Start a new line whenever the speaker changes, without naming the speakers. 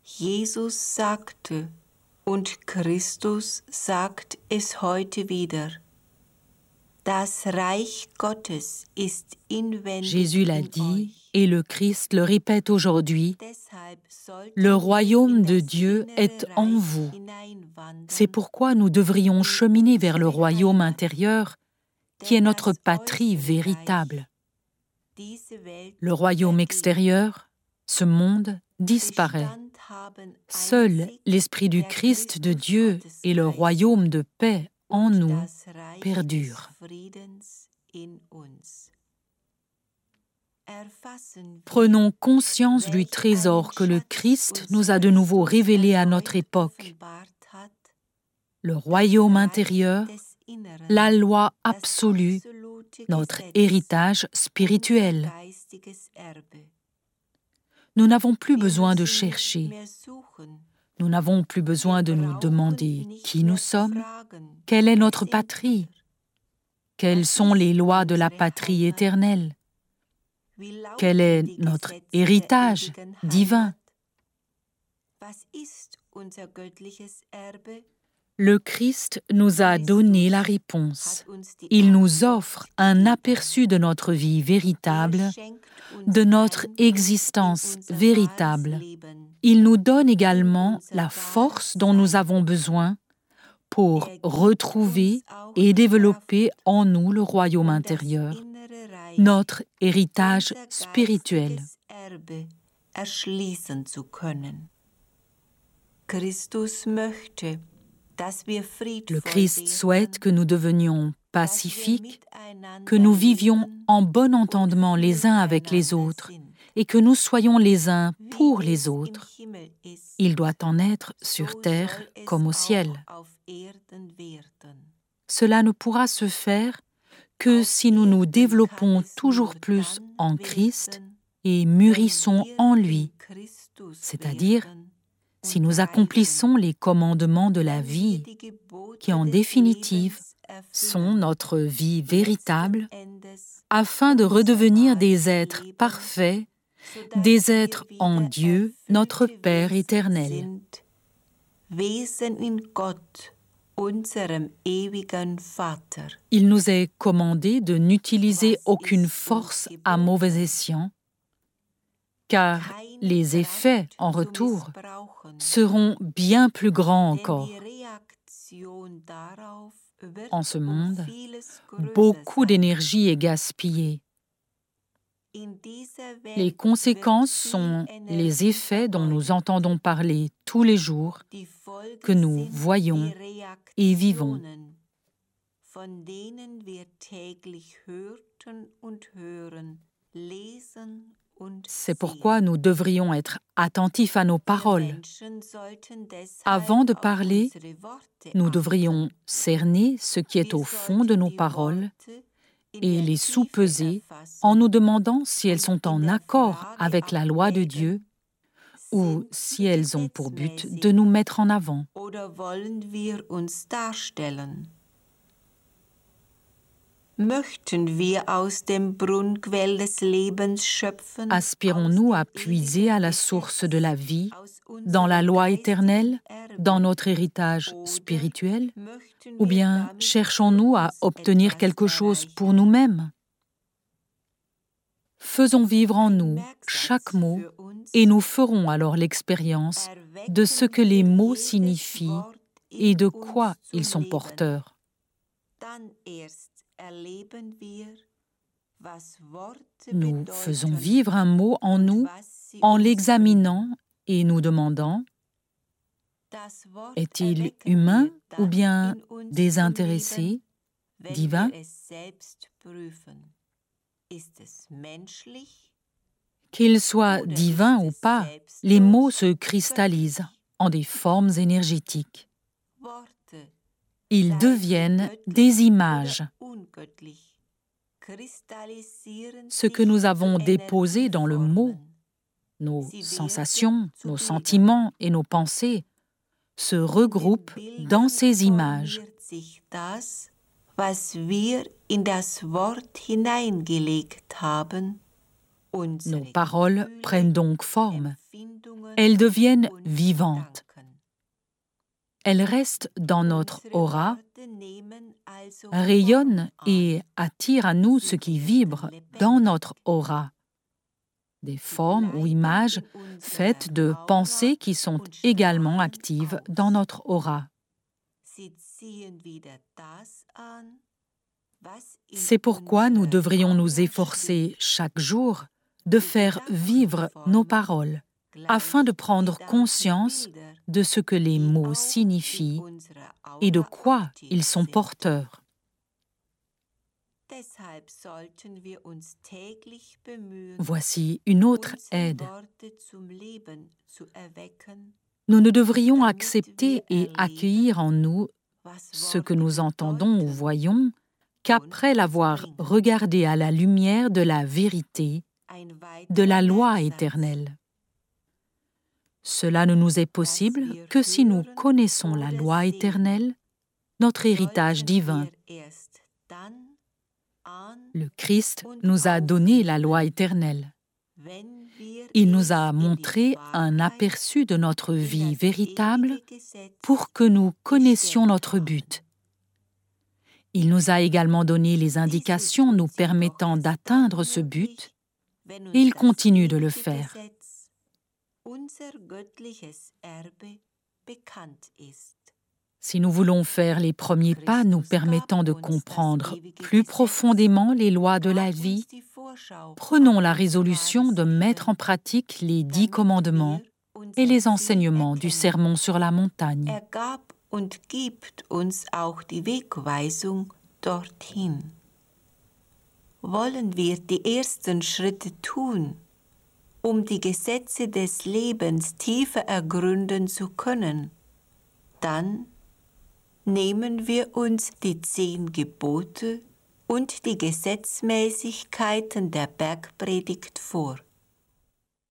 Jesus sagte, und Christus sagt es heute wieder, das Reich Gottes ist inwendig
Jésus l'a
in
dit
euch.
et le Christ le répète aujourd'hui.
Deshalb sollten
Le
wir
royaume
in
de
das
Dieu
innere
est en
Reich
vous.
hineinwandern,
C'est pourquoi nous devrions cheminer vers le royaume intérieur, qui est notre patrie véritable.
diese Welt
Le royaume extérieur, ce monde, disparaît.
Bestand haben
Seul
einzig
l'Esprit du
der
Christ de
Christus
Dieu
Gottes
et le
Geist
royaume de paix en
und
nous
das Reich
perdurent.
des Friedens in uns. Erfassen wir,
Prenons conscience du trésor que le Christ nous a de nouveau révélé à notre époque. Le royaume intérieur, la loi absolue, notre héritage spirituel. Nous n'avons plus besoin de chercher. Nous n'avons plus besoin de nous demander qui nous sommes, quelle est notre patrie, quelles sont les lois de la patrie éternelle, quel est notre héritage divin. Le Christ nous a donné la réponse. Il nous offre un aperçu de notre vie véritable, de notre existence véritable. Il nous donne également la force dont nous avons besoin pour retrouver et développer en nous le royaume intérieur, notre héritage spirituel. Le Christ souhaite que nous devenions pacifiques, que nous vivions en bon entendement les uns avec les autres et que nous soyons les uns pour les autres. Il doit en être sur terre comme au ciel. Cela ne pourra se faire que si nous nous développons toujours plus en Christ et mûrissons en lui, c'est-à-dire si nous accomplissons les commandements de la vie, qui en définitive sont notre vie véritable, afin de redevenir des êtres parfaits, des êtres en Dieu, notre Père éternel. Il nous est commandé de n'utiliser aucune force à mauvais escient, car les effets en retour seront bien plus grands encore. En ce monde, beaucoup d'énergie est gaspillée. Les conséquences sont les effets dont nous entendons parler tous les jours, que nous voyons et vivons. C'est pourquoi nous devrions être attentifs à nos paroles. Avant de parler, nous devrions cerner ce qui est au fond de nos paroles et les sous-peser en nous demandant si elles sont en accord avec la loi de Dieu ou si elles ont pour but de nous mettre en avant. Aspirons-nous à puiser à la source de la vie, dans la loi éternelle, dans notre héritage spirituel, ou bien cherchons-nous à obtenir quelque chose pour nous-mêmes? Faisons vivre en nous chaque mot et nous ferons alors l'expérience de ce que les mots signifient et de quoi ils sont porteurs. Nous faisons vivre un mot en nous en l'examinant et nous demandant: est-il humain ou bien désintéressé, divin? Qu'il soit divin ou pas, les mots se cristallisent en des formes énergétiques. Ils deviennent des images. Ce que nous avons déposé dans le mot, nos sensations, nos sentiments et nos pensées, se regroupent dans ces images. Nos paroles prennent donc forme elles deviennent vivantes. Elles restent dans notre aura, rayonnent et attirent à nous ce qui vibre dans notre aura. Des formes ou images faites de pensées qui sont également actives dans notre aura. C'est pourquoi nous devrions nous efforcer chaque jour de faire vivre nos paroles, afin de prendre conscience de ce que les mots signifient et de quoi ils sont porteurs. Voici une autre aide. Nous ne devrions accepter et accueillir en nous ce que nous entendons ou voyons qu'après l'avoir regardé à la lumière de la vérité, de la loi éternelle. Cela ne nous est possible que si nous connaissons la loi éternelle, notre héritage divin. Le Christ nous a donné la loi éternelle. Il nous a montré un aperçu de notre vie véritable pour que nous connaissions notre but. Il nous a également donné les indications nous permettant d'atteindre ce but, et il continue de le faire. Si nous voulons faire les premiers pas nous permettant de comprendre plus profondément les lois de la vie, prenons la résolution de mettre en pratique les 10 commandements et les enseignements du Sermon sur la montagne.
Und gibt uns auch die Wegweisung dorthin. Wollen wir die ersten Schritte tun, die Gesetze des Lebens tiefer ergründen zu können, dann nehmen wir uns die 10 Gebote und die Gesetzmäßigkeiten der Bergpredigt vor.